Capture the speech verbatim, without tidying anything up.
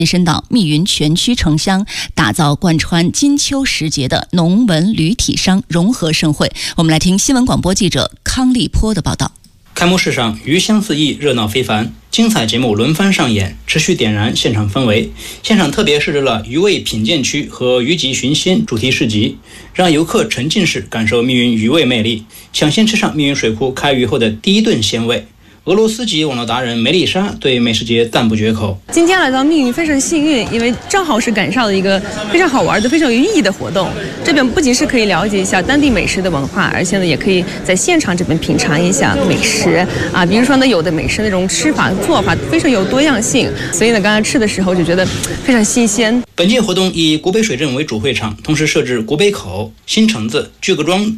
延伸到密云全区城乡，打造贯穿金秋时节的农文旅体商融合盛会。我们来听新闻广播记者康立坡的报道。 开幕式上鱼香四溢，热闹非凡，精彩节目轮番上演，持续点燃现场氛围。现场特别设置了鱼味品鉴区和鱼集寻鲜主题市集，让游客沉浸式感受密云鱼味魅力，抢先吃上密云水库开渔后的第一顿鲜味。俄罗斯籍网络达人梅丽莎对美食节赞不绝口。 今天来到密云非常幸运，因为正好是赶上了一个非常好玩的、非常有意义的活动。这边不仅是可以了解一下当地美食的文化，而且呢，也可以在现场这边品尝一下美食啊。比如说呢，有的美食那种吃法、做法非常有多样性，所以呢，刚刚吃的时候就觉得非常新鲜。 本届活动以古北水镇为主会场，同时设置古北口、新城子、巨各庄